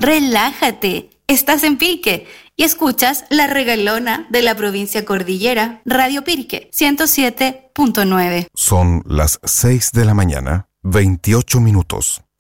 Relájate, estás en Pirque y escuchas La Regalona de la provincia Cordillera, Radio Pirque 107.9. Son las 6 de la mañana, 28 minutos.